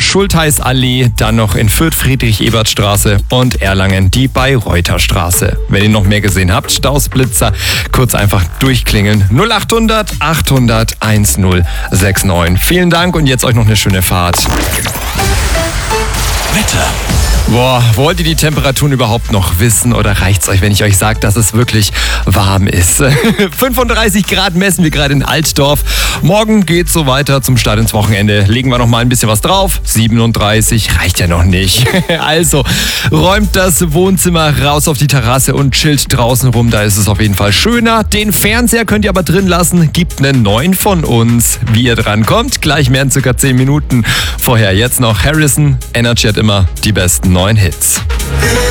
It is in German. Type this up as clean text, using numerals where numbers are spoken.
Schultheißallee, dann noch in Fürth Friedrich-Ebert-Straße und Erlangen die Bayreuther-Straße. Wenn ihr noch mehr gesehen habt, Stausblitzer, kurz einfach durchklingeln. 0800 800 1069. Vielen Dank und jetzt euch noch eine schöne Fahrt. Wetter. Boah, wollt ihr die Temperaturen überhaupt noch wissen oder reicht's euch, wenn ich euch sage, dass es wirklich warm ist? 35 Grad messen wir gerade in Altdorf. Morgen geht's so weiter zum Start ins Wochenende. Legen wir noch mal ein bisschen was drauf. 37 reicht ja noch nicht. Also räumt das Wohnzimmer raus auf die Terrasse und chillt draußen rum. Da ist es auf jeden Fall schöner. Den Fernseher könnt ihr aber drin lassen. Gibt einen neuen von uns. Wie ihr dran kommt, gleich mehr in circa 10 Minuten. Vorher jetzt noch Harrison. Energy hat immer die besten neuen Hits.